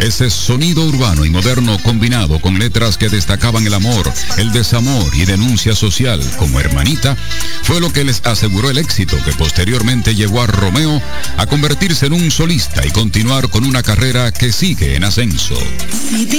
Ese sonido urbano y moderno combinado con letras que destacaban el amor, el desamor y denuncia social como Hermanita, fue lo que les aseguró el éxito que posteriormente llevó a Romeo a convertirse en un solista y continuar con una carrera que sigue en ascenso. Si